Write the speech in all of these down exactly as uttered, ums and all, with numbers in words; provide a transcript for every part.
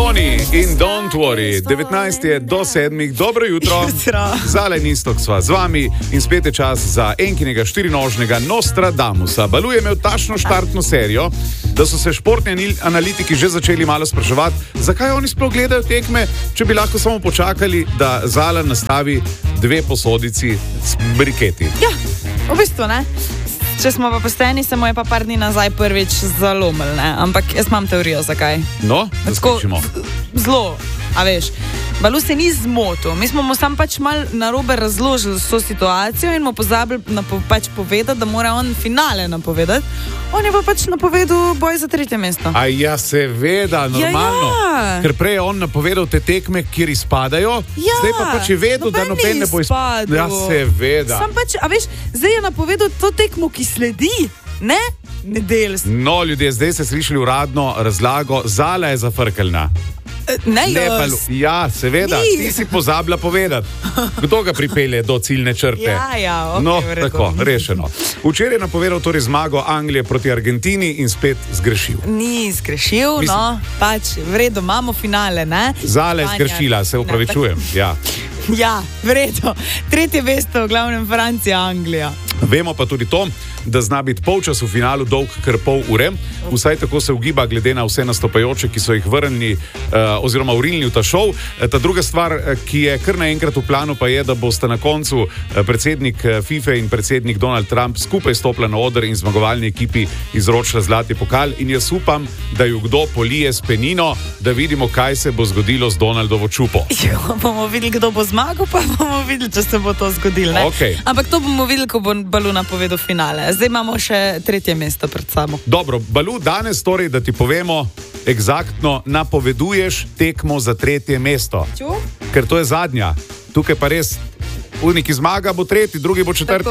Toni in Don't Worry, devetnajst je do sedmih, dobro jutro. Zale in Istok sva z vami in spet je čas za enkinega štirinožnega Nostradamusa. Balu je imel tašno štartno serijo, da so se športni analitiki že začeli malo spraševati, zakaj oni sploh gledajo tekme, če bi lahko samo počakali, da Zala nastavi dve posodici s briketi. Ja, v bistvu ne. Če smo pa posteni, se mu je pa par dni nazaj prvič zalomil, ne? Ampak jaz imam teorijo, zakaj. No, da slišimo. Zlo, a veš, Balu se ni zmotil. Mi smo mu sam pač mal narobe razložili so situacijo in mu pozabili napo, pač povedati, da mora on finale napovedati. On je pa pač napovedal boj za tretje mesto. A ja, seveda, normalno. Ja, ja. Ker prej je on napovedal te tekme, kjer izpadajo, ja, zdaj pa pač je vedel, da noben ne bo izpadel. Ja, seveda. Sam pač, a veš, zdaj je napovedal to tekmo, ki sledi, ne? Nedeljsko. No, ljudje, zdaj ste slišali uradno razlago, Zala je zafrkeljna. Ne, jaz. Ja, seveda, Ni. Ti si pozabila povedati. Kdo ga pripelje do ciljne črte? Ja, ja, ok, no, vredo. Tako, rešeno. Včeraj je napovedal torej zmago Anglije proti Argentini in spet zgrešil. Ni zgrešil, Mislim, no, pač, vredo, imamo finale, ne? Zala je zgrešila, se upravičujem, ja. Ja, vredo. Tretje mesto, v glavnem Francija, Anglija. Vemo pa tudi to, da zna biti polčas v finalu dolg kar pol ure. Vsaj tako se ugiba glede na vse nastopajoče, ki so jih vrnili uh, oziroma urinili v ta šov. Ta druga stvar, ki je kar naenkrat v planu, pa je, da bosta na koncu predsednik FIFA in predsednik Donald Trump skupaj stopila na oder in zmagovalni ekipi izročila zlati pokal. In jaz upam, da ju kdo polije s penino, da vidimo, kaj se bo zgodilo z Donaldovo čupo. Jo, bomo videli, kdo bo zmagal, pa bomo videli, če se bo to zgodilo. Okay. Ampak to bomo videli, ko bo Balu napovedal finale. Zdaj imamo še tretje mesto pred sabo. Dobro, Balu, danes torej, da ti povemo, eksaktno napoveduješ tekmo za tretje mesto. Ču? Ker to je zadnja. Tukaj pa res, unik zmaga bo tretji, drugi bo četrti.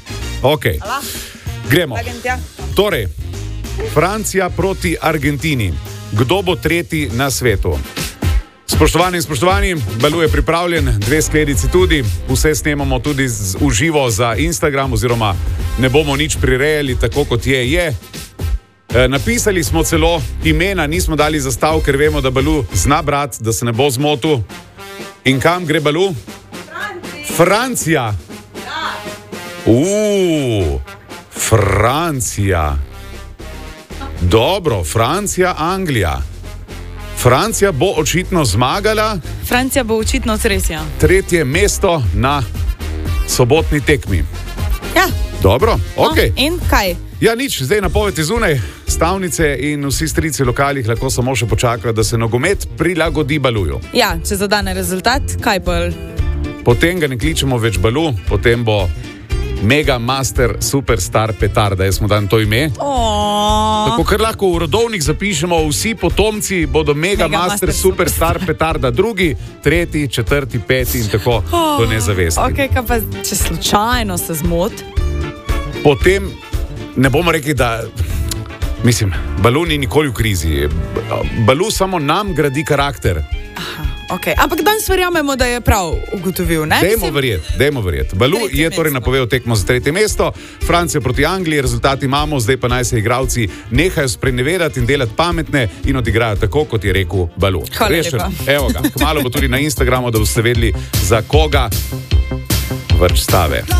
Ok, Ala? Gremo. Agentja. Torej, Francija proti Argentini. Kdo bo tretji na svetu? Spoštovani in spoštovani, Balu je pripravljen, dve skledici tudi, vse snemamo tudi z, v živo za Instagram, oziroma ne bomo nič prirejali, tako kot je, je. E, napisali smo celo imena, nismo dali zastav, ker vemo, da Balu zna brat, da se ne bo zmotil. In kam gre Balu? Francija. Francija. Ja. Uuu, Francija. Dobro, Francija, Anglija. Francija bo očitno zmagala. Francija bo očitno sresja. Tretje mesto na sobotni tekmi. Ja. Dobro, ok. No, in kaj? Ja, nič, zdaj napovedi zunaj. Stavnice in vsi strici lokalih lahko samo še počakajo, da se nogomet prilagodi Baluju. Ja, če zadane rezultat, kaj pa? Potem ga ne kličemo več Balu, potem bo Mega Master Superstar Petarda, jaz smo dan to ime. Oh. Tako kar lahko v rodovnik zapišemo, vsi potomci bodo Mega, Mega Master, Master Superstar Petarda, drugi, tretji, četrti, peti in tako oh. do nezavesti. Ok, kaj pa, če slučajno se zmot? Potem ne bomo rekli, da, mislim, Balu ni nikoli v krizi. Balu samo nam gradi karakter. Aha. Okay. Ampak danes verjamemo, da je prav ugotovil, ne? Dajmo verjeti, dajmo verjeti. Balu je torej napovedal tekmo za tretje mesto, Francija proti Angliji, rezultati imamo, zdaj pa naj se igralci nehajo sprenevedati in delati pametne in odigrajo tako, kot je rekel Balu. Hvala. Evo ga, kmalu bo tudi na Instagramu, da boste vedeli, za koga vrč stave.